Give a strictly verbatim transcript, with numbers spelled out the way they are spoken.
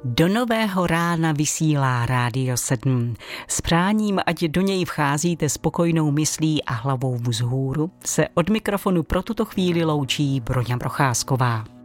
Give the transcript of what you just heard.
Do nového rána vysílá Rádio sedm. S práním, ať do něj vcházíte spokojnou myslí a hlavou vzhůru, se od mikrofonu pro tuto chvíli loučí Broňa Procházková.